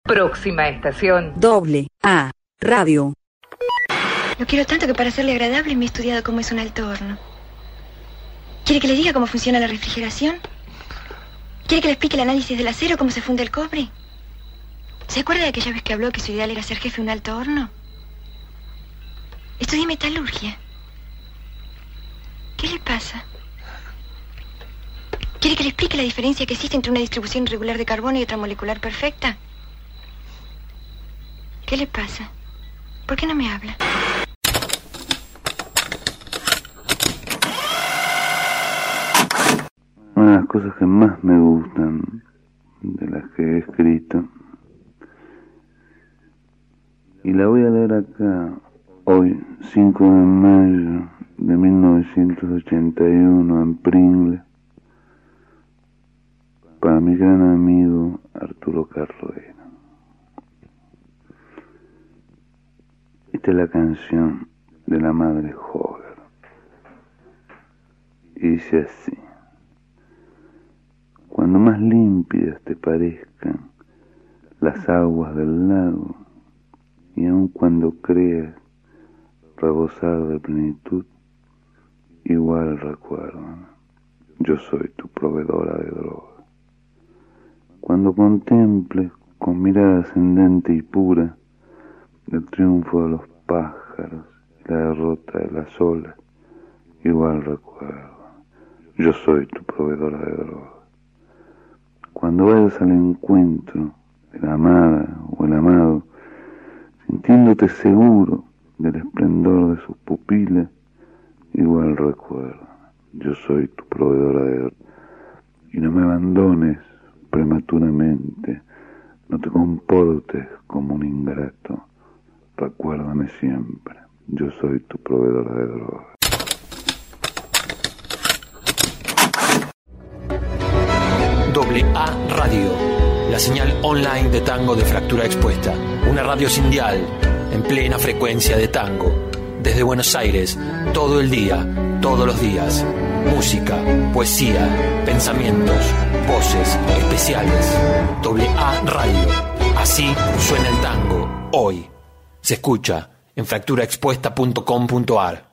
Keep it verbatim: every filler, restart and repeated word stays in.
Próxima estación. Doble A Radio. Lo quiero tanto que para serle agradable me he estudiado cómo es un alto horno. ¿Quiere que le diga cómo funciona la refrigeración? ¿Quiere que le explique el análisis del acero, cómo se funde el cobre? ¿Se acuerda de aquella vez que habló que su ideal era ser jefe de un alto horno? Estudié metalurgia. ¿Qué le pasa? ¿Quiere que le explique la diferencia que existe entre una distribución irregular de carbono y otra molecular perfecta? ¿Qué le pasa? ¿Por qué no me habla? Una de las cosas que más me gustan de las que he escrito, y la voy a leer acá hoy, cinco de mayo de mil novecientos ochenta y uno, en Pringle, para mi gran amigo Arturo Carrera. Esta es la canción de la madre Hover, y dice así: cuando más límpidas te parezcan las aguas del lago, y aun cuando creas rebosar de plenitud, igual recuerdan, yo soy tu proveedora de droga. Cuando contemples con mirada ascendente y pura el triunfo de los pájaros y la derrota de las olas, igual recuerda, yo soy tu proveedora de droga. Cuando vayas al encuentro de la amada o el amado, sintiéndote seguro del esplendor de sus pupilas, igual recuerda, yo soy tu proveedora de droga. Y no me abandones prematuramente, no te comportes como un ingrato. Recuérdame siempre, yo soy tu proveedora de droga. Doble A Radio, la señal online de tango de Fractura Expuesta. Una radio sin dial, en plena frecuencia de tango. Desde Buenos Aires, todo el día, todos los días. Música, poesía, pensamientos, voces, especiales. Doble A Radio, así suena el tango, hoy. Se escucha en fractura expuesta punto com punto ar.